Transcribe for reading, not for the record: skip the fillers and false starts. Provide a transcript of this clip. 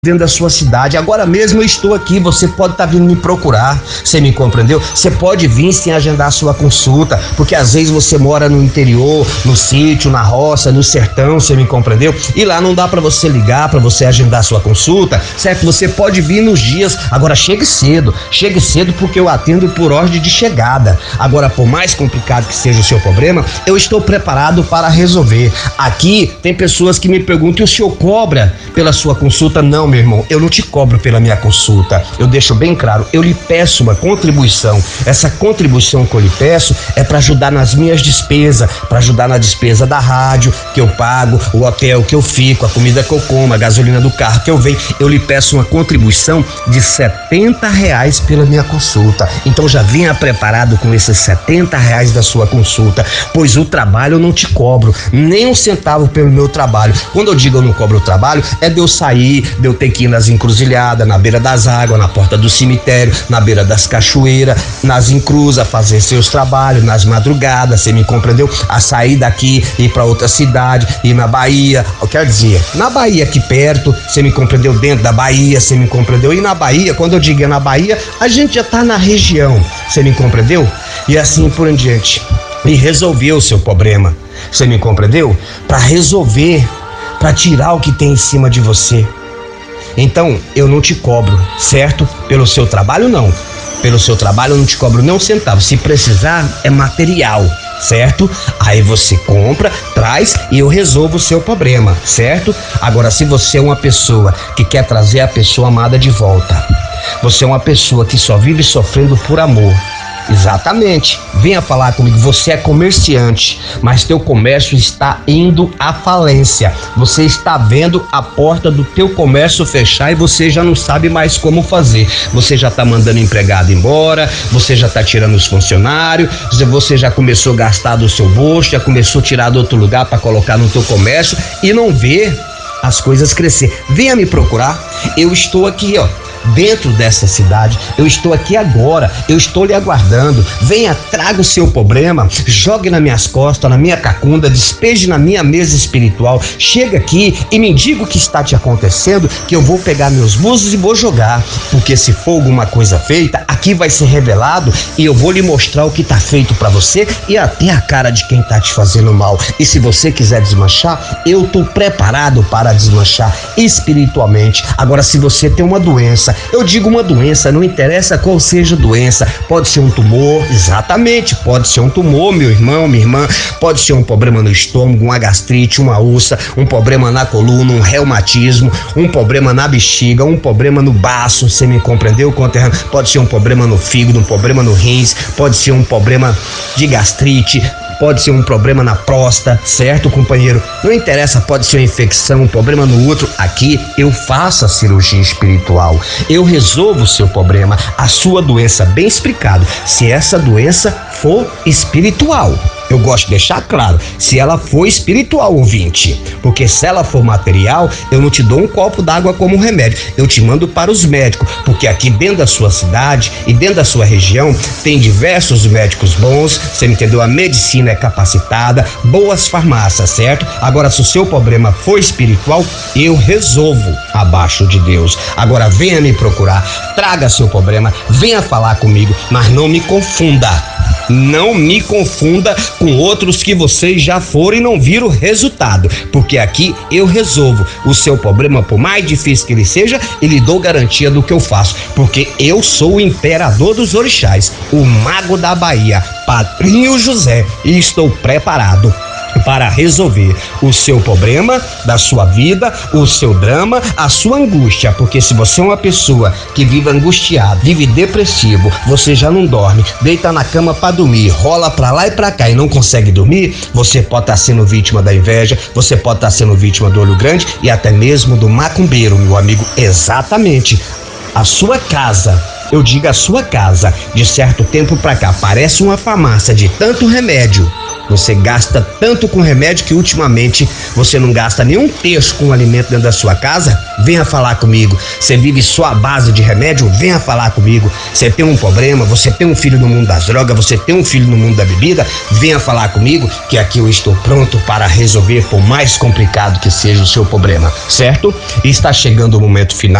dentro da sua cidade. Agora mesmo eu estou aqui, você pode estar vindo me procurar, você me compreendeu? Você pode vir sem agendar a sua consulta, porque às vezes você mora no interior, no sítio, na roça, no sertão, você me compreendeu? E lá não dá para você ligar, para você agendar a sua consulta, certo? Você pode vir nos dias, agora chegue cedo porque eu atendo por ordem de chegada. Agora, por mais complicado que seja o seu problema, eu estou preparado para resolver. Aqui tem pessoas que me perguntam, e o senhor cobra pela sua consulta? Não, meu irmão, eu não te cobro pela minha consulta, eu deixo bem claro, eu lhe peço uma contribuição. Essa contribuição que eu lhe peço é para ajudar nas minhas despesas, para ajudar na despesa da rádio que eu pago, o hotel que eu fico, a comida que eu como, a gasolina do carro que eu venho. Eu lhe peço uma contribuição de R$70 pela minha consulta. Então já venha preparado com esses R$70 da sua consulta, pois o trabalho eu não te cobro nem um centavo pelo meu trabalho. Quando eu digo eu não cobro o trabalho, é de eu sair, de eu ter que ir nas encruzilhadas, na beira das águas, na porta do cemitério, na beira das cachoeiras, nas encruzas, fazer seus trabalhos, nas madrugadas, você me compreendeu? A sair daqui, ir para outra cidade, ir na Bahia, eu quero dizer, na Bahia aqui perto, você me compreendeu? Dentro da Bahia, você me compreendeu? E na Bahia, quando eu digo na Bahia, a gente já tá na região, você me compreendeu? E assim por em diante. E resolver o seu problema, você me compreendeu? Para resolver, para tirar o que tem em cima de você. Então, eu não te cobro, certo? Pelo seu trabalho, não. Pelo seu trabalho, eu não te cobro nem um centavo. Se precisar, é material, certo? Aí você compra, traz e eu resolvo o seu problema, certo? Agora, se você é uma pessoa que quer trazer a pessoa amada de volta, você é uma pessoa que só vive sofrendo por amor, exatamente, venha falar comigo. Você é comerciante, mas teu comércio está indo à falência. Você está vendo a porta do teu comércio fechar e você já não sabe mais como fazer. Você já está mandando empregado embora, você já está tirando os funcionários, você já começou a gastar do seu bolso, já começou a tirar de outro lugar para colocar no teu comércio e não vê as coisas crescer. Venha me procurar, eu estou aqui, ó, dentro dessa cidade, eu estou aqui agora, eu estou lhe aguardando. Venha, traga o seu problema, jogue nas minhas costas, na minha cacunda, despeje na minha mesa espiritual, chega aqui e me diga o que está te acontecendo, que eu vou pegar meus búzios e vou jogar, porque se for alguma coisa feita, aqui vai ser revelado e eu vou lhe mostrar o que está feito para você e até a cara de quem está te fazendo mal. E se você quiser desmanchar, eu estou preparado para desmanchar espiritualmente. Agora, se você tem uma doença, eu digo uma doença, não interessa qual seja a doença, pode ser um tumor, exatamente, pode ser um tumor, meu irmão, minha irmã, pode ser um problema no estômago, uma gastrite, uma úlcera, um problema na coluna, um reumatismo, um problema na bexiga, um problema no baço, você me compreendeu, conterrâneo? Pode ser um problema no fígado, um problema no rins, pode ser um problema de gastrite, pode ser um problema na próstata, certo, companheiro? Não interessa, pode ser uma infecção, um problema no útero. Aqui eu faço a cirurgia espiritual. Eu resolvo o seu problema, a sua doença, bem explicado. Se essa doença for espiritual, eu gosto de deixar claro, se ela for espiritual, ouvinte, porque se ela for material, eu não te dou um copo d'água como remédio, eu te mando para os médicos, porque aqui dentro da sua cidade e dentro da sua região tem diversos médicos bons, você entendeu? A medicina é capacitada, boas farmácias, certo? Agora, se o seu problema for espiritual, eu resolvo abaixo de Deus. Agora, venha me procurar, traga seu problema, venha falar comigo, mas não me confunda. Não me confunda com outros que vocês já foram e não viram o resultado, porque aqui eu resolvo o seu problema, por mais difícil que ele seja, e lhe dou garantia do que eu faço, porque eu sou o imperador dos orixás, o mago da Bahia, Padrinho José, e estou preparado para resolver o seu problema da sua vida, o seu drama, a sua angústia, porque se você é uma pessoa que vive angustiado, vive depressivo, você já não dorme, deita na cama para dormir, rola pra lá e pra cá e não consegue dormir, você pode estar sendo vítima da inveja, você pode estar sendo vítima do olho grande e até mesmo do macumbeiro, meu amigo. Exatamente, a sua casa, eu digo a sua casa, de certo tempo pra cá, parece uma farmácia de tanto remédio Você gasta tanto com remédio que ultimamente você não gasta nem um terço com alimento dentro da sua casa? Venha falar comigo. Você vive só à base de remédio? Venha falar comigo. Você tem um problema, você tem um filho no mundo das drogas, você tem um filho no mundo da bebida? Venha falar comigo que aqui eu estou pronto para resolver, por mais complicado que seja o seu problema, certo? E está chegando o momento final